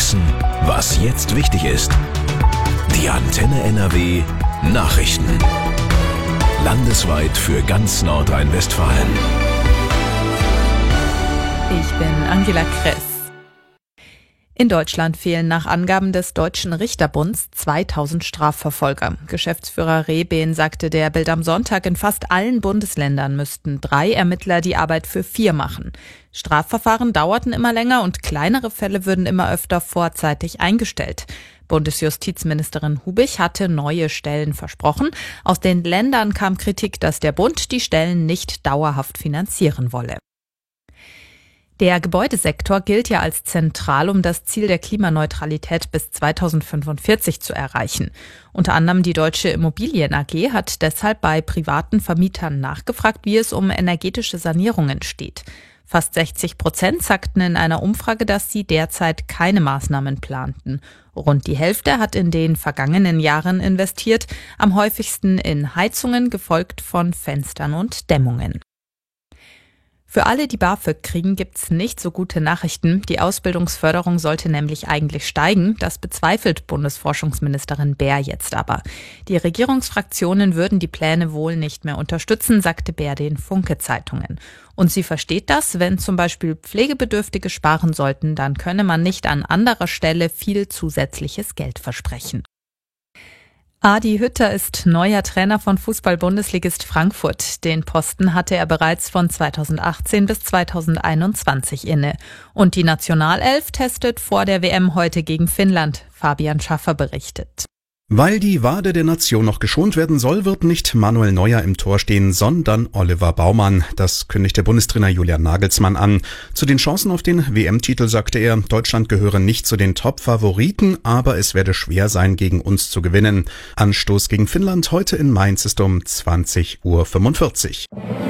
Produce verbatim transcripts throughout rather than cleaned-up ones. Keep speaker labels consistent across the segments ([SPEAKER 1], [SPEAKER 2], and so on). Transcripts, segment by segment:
[SPEAKER 1] wissen, was jetzt wichtig ist. Die Antenne N R W Nachrichten. Landesweit für ganz Nordrhein-Westfalen.
[SPEAKER 2] Ich bin Angela Kress. In Deutschland fehlen nach Angaben des Deutschen Richterbunds zweitausend Strafverfolger. Geschäftsführer Rehben sagte der Bild am Sonntag, in fast allen Bundesländern müssten drei Ermittler die Arbeit für vier machen. Strafverfahren dauerten immer länger und kleinere Fälle würden immer öfter vorzeitig eingestellt. Bundesjustizministerin Hubich hatte neue Stellen versprochen. Aus den Ländern kam Kritik, dass der Bund die Stellen nicht dauerhaft finanzieren wolle. Der Gebäudesektor gilt ja als zentral, um das Ziel der Klimaneutralität bis zweitausendfünfundvierzig zu erreichen. Unter anderem die Deutsche Immobilien A G hat deshalb bei privaten Vermietern nachgefragt, wie es um energetische Sanierungen steht. Fast sechzig Prozent sagten in einer Umfrage, dass sie derzeit keine Maßnahmen planten. Rund die Hälfte hat in den vergangenen Jahren investiert, am häufigsten in Heizungen, gefolgt von Fenstern und Dämmungen. Für alle, die BAföG kriegen, gibt's nicht so gute Nachrichten. Die Ausbildungsförderung sollte nämlich eigentlich steigen. Das bezweifelt Bundesforschungsministerin Baer jetzt aber. Die Regierungsfraktionen würden die Pläne wohl nicht mehr unterstützen, sagte Baer den Funke-Zeitungen. Und sie versteht das, wenn zum Beispiel Pflegebedürftige sparen sollten, dann könne man nicht an anderer Stelle viel zusätzliches Geld versprechen. Adi Hütter ist neuer Trainer von Fußball-Bundesligist Frankfurt. Den Posten hatte er bereits von zweitausendachtzehn bis zweitausendeinundzwanzig inne. Und die Nationalelf testet vor der W M heute gegen Finnland. Fabian Schaffer berichtet.
[SPEAKER 3] Weil die Wade der Nation noch geschont werden soll, wird nicht Manuel Neuer im Tor stehen, sondern Oliver Baumann. Das kündigt der Bundestrainer Julian Nagelsmann an. Zu den Chancen auf den W M-Titel sagte er, Deutschland gehöre nicht zu den Top-Favoriten, aber es werde schwer sein, gegen uns zu gewinnen. Anstoß gegen Finnland heute in Mainz ist um zwanzig Uhr fünfundvierzig.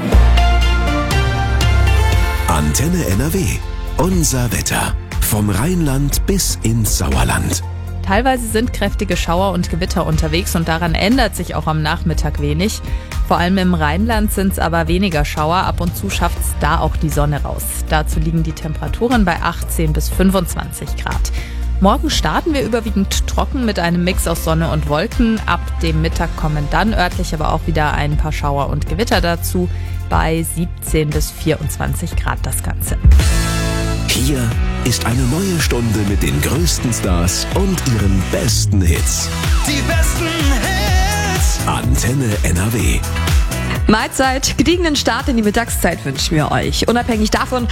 [SPEAKER 1] Antenne N R W. Unser Wetter. Vom Rheinland bis ins Sauerland.
[SPEAKER 2] Teilweise sind kräftige Schauer und Gewitter unterwegs und daran ändert sich auch am Nachmittag wenig. Vor allem im Rheinland sind es aber weniger Schauer, ab und zu schafft es da auch die Sonne raus. Dazu liegen die Temperaturen bei achtzehn bis fünfundzwanzig Grad. Morgen starten wir überwiegend trocken mit einem Mix aus Sonne und Wolken. Ab dem Mittag kommen dann örtlich aber auch wieder ein paar Schauer und Gewitter dazu. Bei siebzehn bis vierundzwanzig Grad das Ganze.
[SPEAKER 1] Hier ist eine neue Stunde mit den größten Stars und ihren besten Hits.
[SPEAKER 4] Die besten Hits.
[SPEAKER 1] Antenne N R W.
[SPEAKER 5] Mahlzeit, gediegenen Start in die Mittagszeit wünschen wir euch. Unabhängig davon,